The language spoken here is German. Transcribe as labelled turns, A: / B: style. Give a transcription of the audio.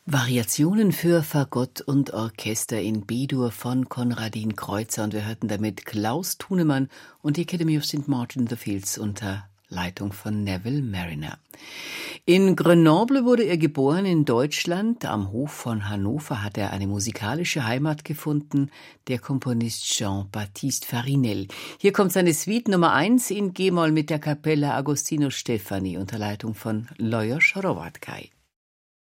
A: Variationen für Fagott und Orchester in B-Dur von Konradin Kreutzer, und wir hörten damit Klaus Thunemann und die Academy of St. Martin in the Fields unter Leitung von Neville Marriner. In Grenoble wurde er geboren in Deutschland. Am Hof von Hannover hat er eine musikalische Heimat gefunden, der Komponist Jean-Baptiste Farinel. Hier kommt seine Suite Nummer 1 in G-Moll mit der Kapelle Agostino Stefani unter Leitung von Lajos Hrovatkay.